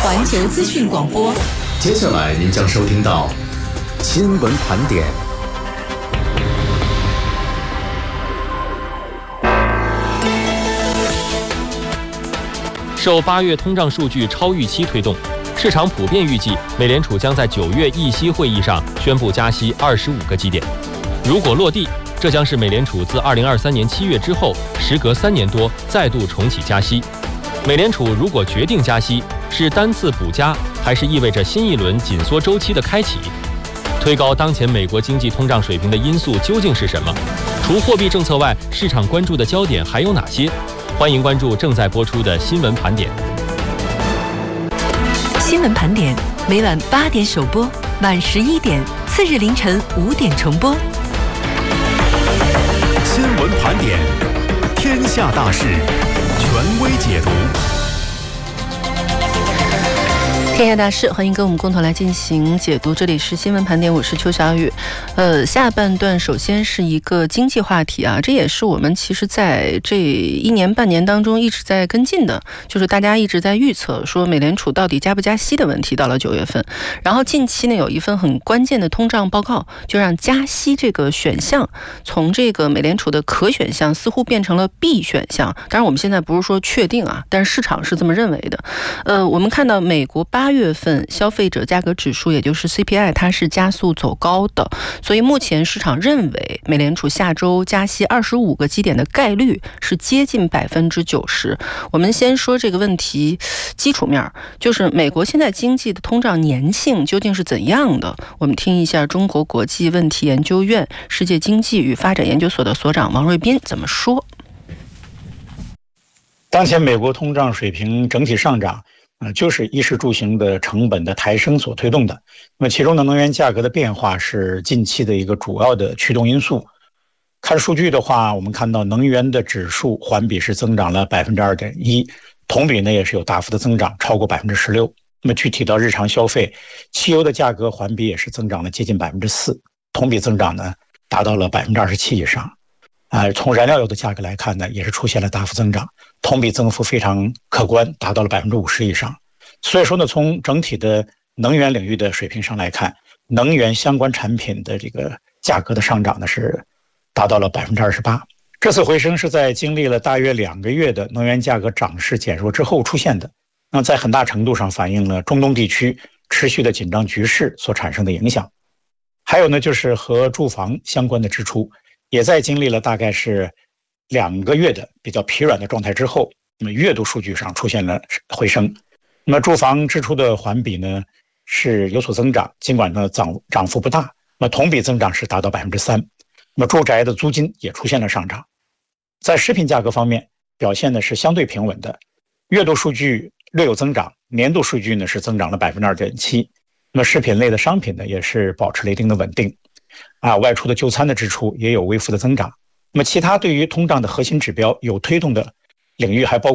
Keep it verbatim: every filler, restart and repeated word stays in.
环球资讯广播。 接下来您将收听到新闻盘点。 受八月通胀数据超预期推动，市场普遍预计美联储将在九月议息会议上宣布加息二十五个基点。如果落地，这将是美联储自二零二三年七月之后，时隔三年多再度重启加息。美联储如果决定加息，是单次补加，还是意味着新一轮紧缩周期的开启？推高当前美国经济通胀水平的因素究竟是什么？除货币政策外，市场关注的焦点还有哪些？欢迎关注正在播出的新闻盘点。 新闻盘点每晚八点首播，晚十一点，次日凌晨五点重播。 新闻盘点，天下大事，权威解读。 天下大事，欢迎跟我们共同来进行解读。这里是新闻盘点，我是邱小雨。呃，下半段首先是一个经济话题啊，这也是我们其实在这一年半年当中一直在跟进的，就是大家一直在预测说美联储到底加不加息的问题。到了九月份，然后近期呢有一份很关键的通胀报告，就让加息这个选项从这个美联储的可选项似乎变成了必选项。当然我们现在不是说确定啊，但是市场是这么认为的。呃，我们看到美国八月份消费者价格指数，也就是 C P I， 它是加速走高的，所以目前市场认为美联储下周加息二十五个基点的概率是接近百分之九十。我们先说这个问题基础面，就是美国现在经济的通胀粘性究竟是怎样的？我们听一下中国国际问题研究院世界经济与发展研究所的所长王瑞斌怎么说。 当前美国通胀水平整体上涨，呃，就是衣食住行的成本的抬升所推动的。那么其中的能源价格的变化是近期的一个主要的驱动因素。看数据的话，我们看到能源的指数环比是增长了 百分之二点一， 同比呢也是有大幅的增长，超过 百分之十六。 那么具体到日常消费，汽油的价格环比也是增长了接近 百分之四， 同比增长呢达到了 百分之二十七 以上。呃，从燃料油的价格来看呢，也是出现了大幅增长，同比增幅非常可观，达到了 百分之五十 以上。所以说呢，从整体的能源领域的水平上来看，能源相关产品的这个价格的上涨呢是达到了 百分之二十八。 这次回升是在经历了大约两个月的能源价格涨势减弱之后出现的，那在很大程度上反映了中东地区持续的紧张局势所产生的影响。还有呢，就是和住房相关的支出也在经历了大概是两个月的比较疲软的状态之后，那么月度数据上出现了回升。那么住房支出的环比呢是有所增长，尽管呢涨涨幅不大，那么同比增长是达到 百分之三。 那么住宅的租金也出现了上涨。在食品价格方面表现的是相对平稳的，月度数据略有增长，年度数据呢是增长了 百分之二点七。 那么食品类的商品呢也是保持了一定的稳定。啊，外出的就餐的支出也有微幅的增长。那么其他对于通胀的核心指标有推动的领域还包括